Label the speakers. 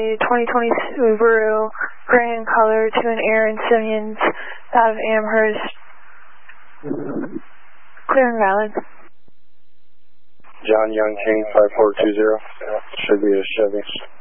Speaker 1: a 2020 Subaru Grand Color to an Aaron Simmons out of Amherst. Clear and valid.
Speaker 2: John Young King 5420. Should be a Chevy.